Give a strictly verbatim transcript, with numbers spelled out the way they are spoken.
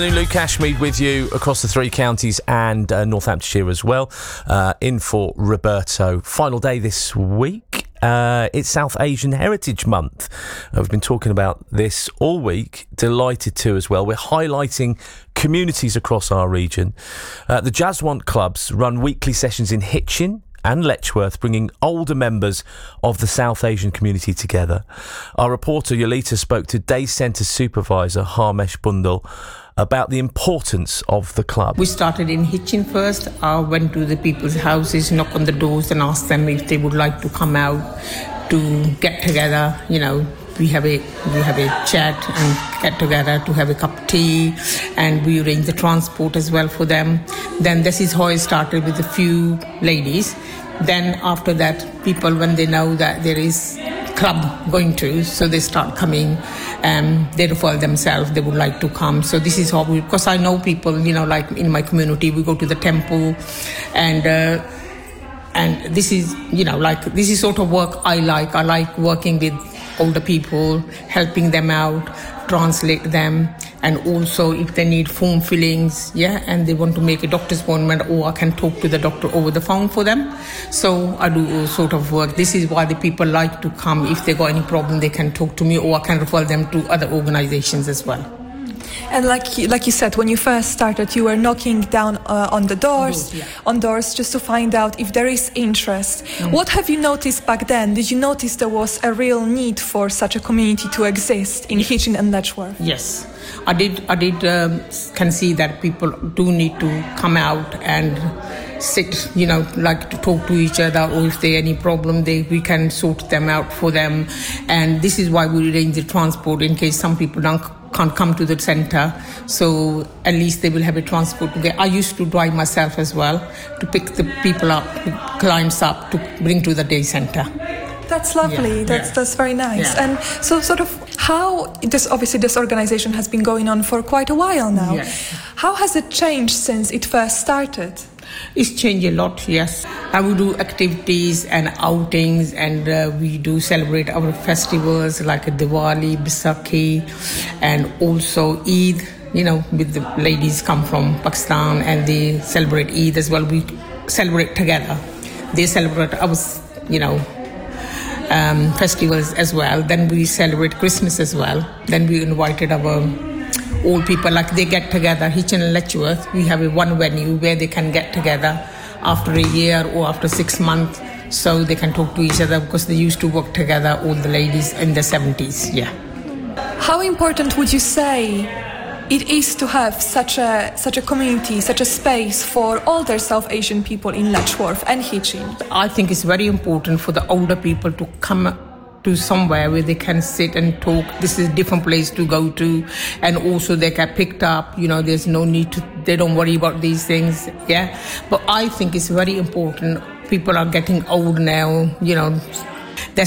Luke Ashmead with you across the three counties and uh, Northamptonshire as well. Uh, in for Roberto. Final day this week. Uh, it's South Asian Heritage Month. Uh, we've been talking about this all week. Delighted to as well. We're highlighting communities across our region. Uh, the Jaswant clubs run weekly sessions in Hitchin and Letchworth, bringing older members of the South Asian community together. Our reporter Yolita spoke to Day Centre supervisor Harmesh Bundal about the importance of the club. We started in Hitchin first. I went to the people's houses, knock on the doors and asked them if they would like to come out to get together. You know, we have a we have a chat and get together to have a cup of tea, and we arrange the transport as well for them. Then this is how it started with a few ladies. Then after that, people, when they know that there is club going to, so they start coming. Um, they refer themselves, they would like to come. So this is how we, because I know people, you know, like in my community, we go to the temple, and uh, and this is, you know, like this is sort of work I like. I like working with older people, helping them out, translate them, and also if they need form fillings, yeah, and they want to make a doctor's appointment, or I can talk to the doctor over the phone for them. So I do all sort of work. This is why the people like to come. If they got any problem, they can talk to me, or I can refer them to other organizations as well. And like like you said, when you first started, you were knocking down uh, on the doors, doors yeah. on doors, just to find out if there is interest. Mm. What have you noticed back then? Did you notice there was a real need for such a community to exist in Hitchin and Letchworth? Yes, I did. I did um, can see that people do need to come out and sit, you know, like to talk to each other, or if there any problem, they we can sort them out for them. And this is why we arrange the transport in case some people don't. Can't come to the centre, so at least they will have a transport to get. I used to drive myself as well to pick the people up, the clients up, to bring to the day centre. That's lovely. Yeah. That's yeah. that's very nice. Yeah. And so, sort of, how this obviously this organisation has been going on for quite a while now. Yeah. How has it changed since it first started? It's changed a lot, yes. And we do activities and outings, and uh, we do celebrate our festivals like Diwali, Baisakhi, and also Eid. You know, with the ladies come from Pakistan and they celebrate Eid as well. We celebrate together. They celebrate our, you know, um, festivals as well. Then we celebrate Christmas as well. Then we invited our old people, like they get together. Hitchin and Letchworth, we have a one venue where they can get together after a year or after six months, so they can talk to each other, because they used to work together, all the ladies in the seventies. Yeah. How important would you say it is to have such a such a community, such a space for older South Asian people in Letchworth and Hitchin? I think it's very important for the older people to come to somewhere where they can sit and talk. This is a different place to go to, and also they get picked up. You know, there's no need to, they don't worry about these things, yeah. But I think it's very important. People are getting old now, you know,